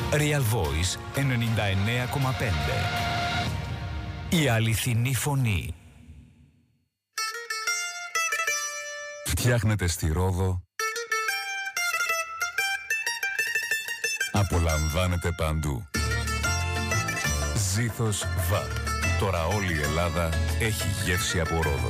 Real Voice 99,5. Η αληθινή φωνή. Φτιάχνετε στη Ρόδο. Απολαμβάνετε παντού. Ζήθος ΒΑΠ. Τώρα όλη η Ελλάδα έχει γεύση από Ρόδο.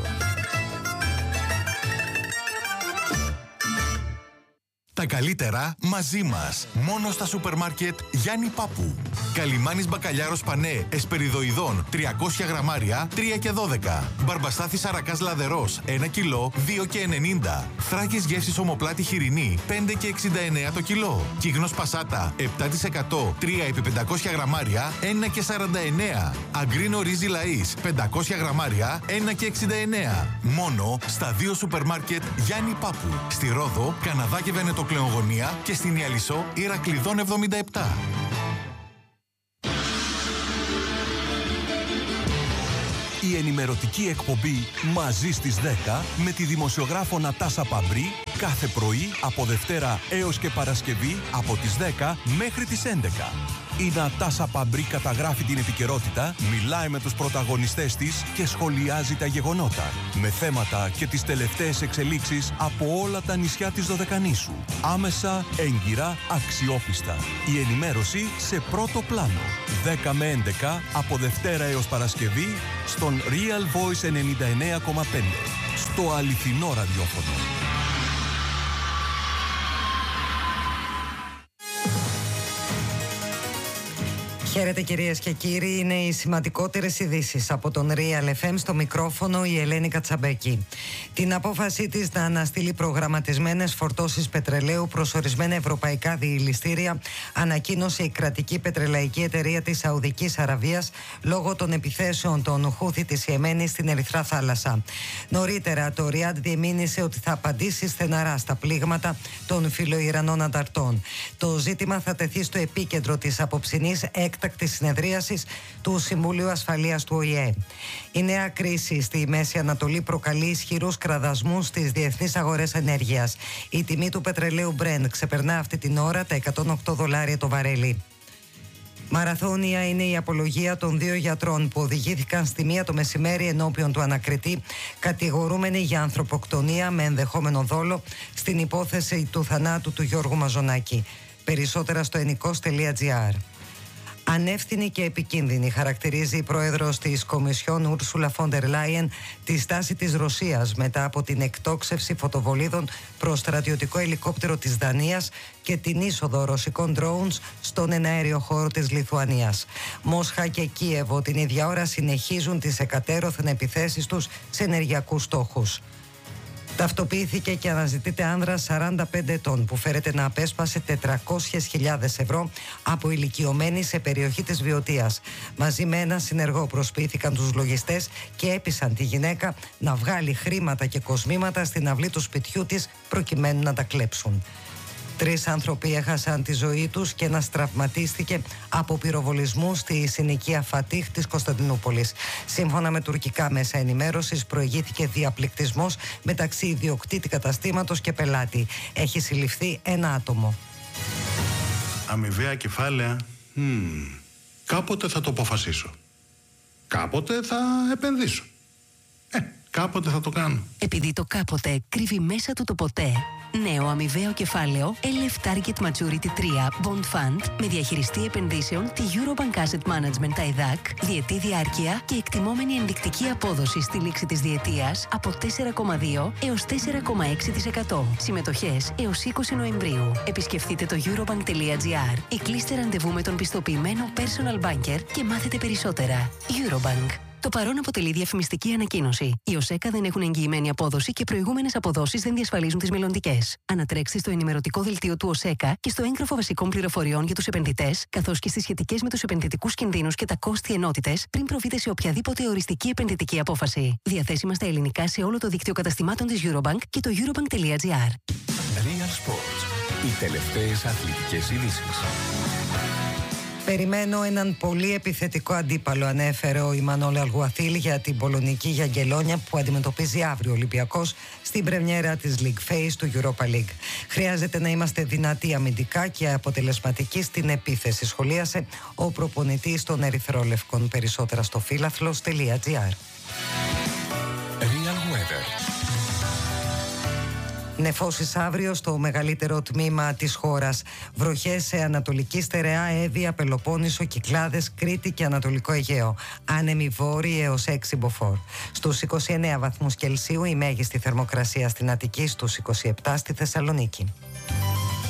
Τα καλύτερα μαζί μας. Μόνο στα σούπερ μάρκετ Γιάννη Πάπου. Καλιμάνης μπακαλιάρος πανέ εσπεριδοειδών 300 γραμμάρια 3 και 12. Μπαρμπαστάθης αρακάς λαδερός 1 κιλό 2 και 90. Θράκες γεύσης ομοπλάτη χοιρινή 5 και 69 το κιλό. Κύγνος πασάτα 7% 3 επί 500 γραμμάρια 1 και 49. Αγκρίνο ρύζι λαΐς 500 γραμμάρια 1 και 69. Μόνο στα 2 σούπερ μάρκετ Γιάννη Πάπου. Στη Ρόδο, Καναδά και Βενετοκλεογωνία και στην Ιαλισσό Ηρακλειδών 77. Η ενημερωτική εκπομπή «Μαζί στις 10» με τη δημοσιογράφο Νατάσα Παμπρή κάθε πρωί από Δευτέρα έως και Παρασκευή από τις 10 μέχρι τις 11. Η Νατάσα Παμπρή καταγράφει την επικαιρότητα, μιλάει με τους πρωταγωνιστές της και σχολιάζει τα γεγονότα με θέματα και τις τελευταίες εξελίξεις από όλα τα νησιά της Δωδεκανήσου. Άμεσα, έγκυρα, αξιόπιστα. Η ενημέρωση σε πρώτο πλάνο. 10 με 11 από Δευτέρα έως Παρασκευή στον Real Voice 99,5. Στο αληθινό ραδιόφωνο. Χαίρετε κυρίες και κύριοι, είναι οι σημαντικότερες ειδήσεις από τον Real FM, στο μικρόφωνο η Ελένη Κατσαμπέκη. Την απόφασή της να αναστείλει προγραμματισμένες φορτώσεις πετρελαίου προς ορισμένα ευρωπαϊκά διελιστήρια ανακοίνωσε η κρατική πετρελαϊκή εταιρεία της Σαουδικής Αραβίας λόγω των επιθέσεων των Χούθι της Ιεμένης στην Ερυθρά Θάλασσα. Νωρίτερα το Ριάντ διεμήνυσε ότι θα απαντήσει στεναρά στα πλήγματα των φιλοϊρανών ανταρτών. Το ζήτημα θα τεθεί στο επίκεντρο της απόψινής έκτακτης συνεδρίασης του Συμβουλίου Ασφαλείας του ΟΗΕ. Η νέα κρίση στη Μέση Ανατολή προκαλεί ισχυρούς κραδασμούς στις διεθνείς αγορές ενέργειας. Η τιμή του πετρελαίου Brent ξεπερνά αυτή την ώρα τα $108 το βαρέλι. Μαραθώνια είναι η απολογία των 2 γιατρών που οδηγήθηκαν στη 1 το μεσημέρι ενώπιον του ανακριτή, κατηγορούμενοι για ανθρωποκτονία με ενδεχόμενο δόλο στην υπόθεση του θανάτου του Γιώργου Μαζονάκη. Περισσότερα στο ενικός.gr. Ανεύθυνη και επικίνδυνη χαρακτηρίζει η πρόεδρος της Κομισιόν Ούρσουλα Φόντερ Λάιεν τη στάση της Ρωσίας μετά από την εκτόξευση φωτοβολίδων προς στρατιωτικό ελικόπτερο της Δανίας και την είσοδο ρωσικών drones στον εναέριο χώρο της Λιθουανίας. Μόσχα και Κίεβο την ίδια ώρα συνεχίζουν τις εκατέρωθεν επιθέσεις τους σε ενεργειακούς στόχους. Ταυτοποιήθηκε και αναζητείται άνδρας 45 ετών που φέρεται να απέσπασε 400.000 ευρώ από ηλικιωμένη σε περιοχή της Βιωτίας. Μαζί με ένα συνεργό προσποιήθηκαν τους λογιστές και έπεισαν τη γυναίκα να βγάλει χρήματα και κοσμήματα στην αυλή του σπιτιού της προκειμένου να τα κλέψουν. 3 άνθρωποι έχασαν τη ζωή τους και ένας τραυματίστηκε από πυροβολισμού στη συνοικία Φατίχ της Κωνσταντινούπολης. Σύμφωνα με τουρκικά μέσα ενημέρωσης, προηγήθηκε διαπληκτισμός μεταξύ ιδιοκτήτη καταστήματος και πελάτη. Έχει συλληφθεί ένα άτομο. Αμοιβαία κεφάλαια. Κάποτε θα το αποφασίσω. Κάποτε θα επενδύσω. Κάποτε θα το κάνω. Επειδή το κάποτε κρύβει μέσα του το ποτέ. Νέο αμοιβαίο κεφάλαιο LF Target Maturity 3 Bond Fund με διαχειριστή επενδύσεων τη Eurobank Asset Management ΤΑΙΔΑΚ, διετή διάρκεια και εκτιμόμενη ενδεικτική απόδοση στη λήξη της διετίας από 4,2 έως 4,6%. Συμμετοχές έως 20 Νοεμβρίου. Επισκεφτείτε το eurobank.gr ή κλείστε ραντεβού με τον πιστοποιημένο personal banker και μάθετε περισσότερα. Eurobank. Το παρόν αποτελεί διαφημιστική ανακοίνωση. Οι ΟΣΕΚΑ δεν έχουν εγγυημένη απόδοση και προηγούμενες αποδόσεις δεν διασφαλίζουν τις μελλοντικές. Ανατρέξτε στο ενημερωτικό δελτίο του ΟΣΕΚΑ και στο έγγραφο βασικών πληροφοριών για τους επενδυτές, καθώς και στις σχετικές με τους επενδυτικούς κινδύνους και τα κόστη ενότητες, πριν προβείτε σε οποιαδήποτε οριστική επενδυτική απόφαση. Διαθέσιμα στα ελληνικά σε όλο το δίκτυο καταστημάτων της Eurobank και το eurobank.gr. Real Sports. Οι τελευταίες αθλητικές ειδήσεις. Περιμένω έναν πολύ επιθετικό αντίπαλο, ανέφερε ο Ιμανόλ Αλγουαθίλ για την πολωνική Γιαγκελόνια που αντιμετωπίζει αύριο ο Ολυμπιακός στην πρεμιέρα της League Phase του Europa League. Χρειάζεται να είμαστε δυνατοί αμυντικά και αποτελεσματικοί στην επίθεση, σχολίασε ο προπονητής των Ερυθρόλευκων. Περισσότερα στο φίλαθλος.gr. Νεφώσεις αύριο στο μεγαλύτερο τμήμα της χώρας. Βροχές σε Ανατολική Στερεά, Εύβοια, Πελοπόννησο, Κυκλάδες, Κρήτη και Ανατολικό Αιγαίο. Άνεμοι βόρειοι έως 6 μποφόρ. Στους 29 βαθμούς Κελσίου η μέγιστη θερμοκρασία στην Αττική, στους 27 στη Θεσσαλονίκη.